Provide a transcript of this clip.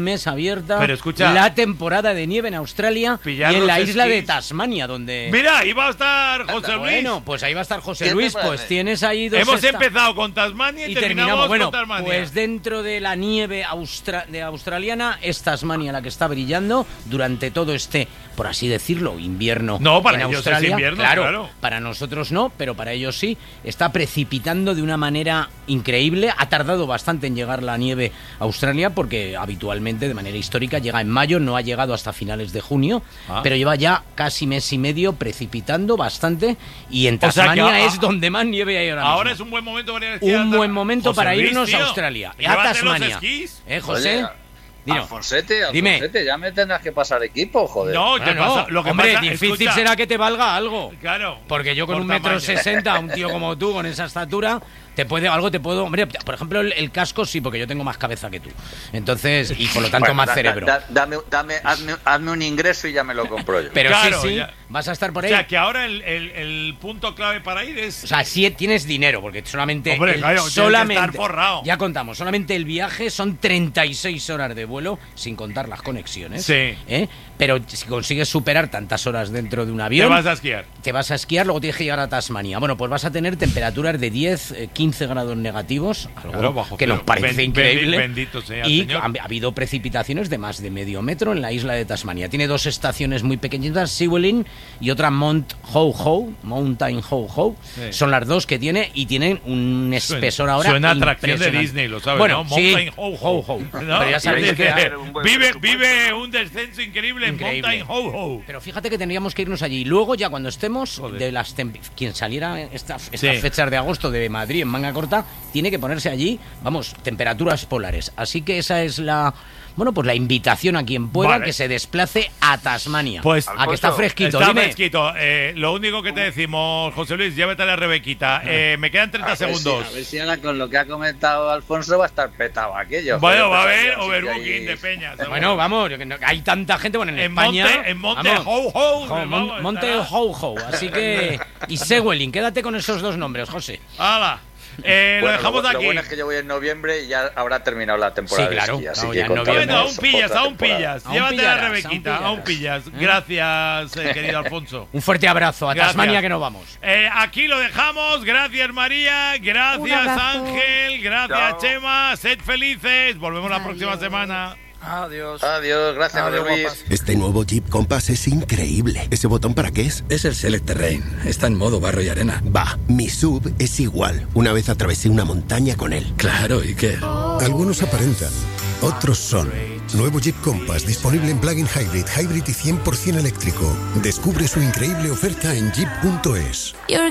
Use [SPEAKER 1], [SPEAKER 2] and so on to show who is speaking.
[SPEAKER 1] mes abierta
[SPEAKER 2] Pero escucha,
[SPEAKER 1] la temporada de nieve en Australia y en la isla de Tasmania, donde...
[SPEAKER 2] Mira, ahí va a estar José Luis.
[SPEAKER 1] Bueno, pues ahí va a estar José Luis, pues tienes ahí dos...
[SPEAKER 2] Hemos empezado con Tasmania y terminamos con Tasmania.
[SPEAKER 1] Pues dentro de la nieve australiana es Tasmania la que está brillando durante todo este, por así decirlo, invierno.
[SPEAKER 2] No, para
[SPEAKER 1] en
[SPEAKER 2] ellos
[SPEAKER 1] Australia.
[SPEAKER 2] es invierno, claro.
[SPEAKER 1] Para nosotros no, pero para ellos sí. Está precipitando de una manera increíble. Ha tardado bastante en llegar la nieve a Australia porque habitualmente, de manera histórica, llega en mayo, no ha llegado hasta finales de junio, pero lleva ya casi mes y medio precipitando bastante, y en Tasmania es donde más nieve hay ahora mismo.
[SPEAKER 2] Ahora es un buen momento para ir a esquiar.
[SPEAKER 1] Un buen momento para
[SPEAKER 2] Luis,
[SPEAKER 1] irnos
[SPEAKER 2] tío,
[SPEAKER 1] a Australia, a Tasmania.
[SPEAKER 3] Oye,
[SPEAKER 1] José,
[SPEAKER 3] Alfonsete,
[SPEAKER 1] dime.
[SPEAKER 3] Ya me tendrás que pasar equipo, joder.
[SPEAKER 2] No, lo que
[SPEAKER 1] hombre,
[SPEAKER 2] pasa,
[SPEAKER 1] difícil
[SPEAKER 2] escucha,
[SPEAKER 1] será que te valga algo.
[SPEAKER 2] Claro.
[SPEAKER 1] Porque yo con
[SPEAKER 2] por
[SPEAKER 1] 1,60 m, un tío como tú, con esa estatura, hombre, por ejemplo, el casco sí, porque yo tengo más cabeza que tú. Entonces, y por lo tanto más cerebro.
[SPEAKER 3] Hazme un ingreso y ya me lo compro yo.
[SPEAKER 1] Pero
[SPEAKER 2] claro,
[SPEAKER 1] sí,
[SPEAKER 2] ya.
[SPEAKER 1] Vas a estar por ahí.
[SPEAKER 2] O sea, que ahora el punto clave para ir es...
[SPEAKER 1] O sea, sí tienes dinero, porque solamente...
[SPEAKER 2] Hombre, claro,
[SPEAKER 1] solamente
[SPEAKER 2] tienes que estar forrado.
[SPEAKER 1] Ya contamos, solamente el viaje son 36 horas de vuelo, sin contar las conexiones.
[SPEAKER 2] Sí.
[SPEAKER 1] Pero si consigues superar tantas horas dentro de un avión...
[SPEAKER 2] Te vas a esquiar.
[SPEAKER 1] Te vas a esquiar, luego tienes que llegar a Tasmania. Bueno, pues vas a tener temperaturas de 10, 15 grados negativos, algo
[SPEAKER 2] claro, bajo
[SPEAKER 1] que nos parece increíble.
[SPEAKER 2] Bendito sea el
[SPEAKER 1] y
[SPEAKER 2] Señor.
[SPEAKER 1] ha habido precipitaciones de más de medio metro en la isla de Tasmania. Tiene dos estaciones muy pequeñitas, Sewelin y otra Mountain Ho Ho. Sí. Son las dos que tiene y tienen un espesor ahora.
[SPEAKER 2] Suena atracción de Disney, lo sabes,
[SPEAKER 1] bueno,
[SPEAKER 2] ¿no?
[SPEAKER 1] Sí,
[SPEAKER 2] Mountain Ho Ho.
[SPEAKER 1] ¿no? Pero ya sabéis que
[SPEAKER 2] vive un descenso increíble en Mountain Ho Ho.
[SPEAKER 1] Pero fíjate que tendríamos que irnos allí. Luego, ya cuando estemos, quien saliera estas fechas de agosto de Madrid en manga corta, tiene que ponerse allí, vamos, temperaturas polares. Así que esa es la... Bueno, pues la invitación a quien pueda que se desplace a Tasmania.
[SPEAKER 2] Pues
[SPEAKER 1] a que está fresquito.
[SPEAKER 2] Está fresquito. Lo único que te decimos, José Luis, llévate a la Rebequita. Me quedan 30 segundos.
[SPEAKER 3] A ver si ahora con lo que ha comentado Alfonso va a estar petado aquello.
[SPEAKER 2] Bueno, va a haber overbooking de peñas.
[SPEAKER 1] Bueno, vamos, hay tanta gente, bueno, en España...
[SPEAKER 2] En Monte Ho Ho.
[SPEAKER 1] Monte Ho Ho. Así que... Y Sewelin, quédate con esos dos nombres, José.
[SPEAKER 2] ¡Hala! Lo dejamos aquí.
[SPEAKER 3] Lo bueno es que yo voy en noviembre y ya habrá terminado la temporada.
[SPEAKER 1] Sí, claro.
[SPEAKER 3] De esquí, así
[SPEAKER 1] que
[SPEAKER 3] bueno,
[SPEAKER 2] aún pillas. Llévate a la Rebequita, aún pillas. Gracias, querido Alfonso.
[SPEAKER 1] Un fuerte abrazo. A Tasmania que nos vamos.
[SPEAKER 2] Aquí lo dejamos. Gracias, María. Gracias, Ángel. Gracias, Chema. Sed felices. Volvemos la próxima semana.
[SPEAKER 3] Adiós, gracias, Luis.
[SPEAKER 4] Este nuevo Jeep Compass es increíble. ¿Ese botón para qué es?
[SPEAKER 5] Es el Select Terrain. Está en modo barro y arena.
[SPEAKER 4] Va, mi SUV es igual. Una vez atravesé una montaña con él.
[SPEAKER 5] Claro, ¿y qué?
[SPEAKER 6] Algunos aparentan, otros son. Nuevo Jeep Compass disponible en plug-in hybrid y 100% eléctrico. Descubre su increíble oferta en jeep.es.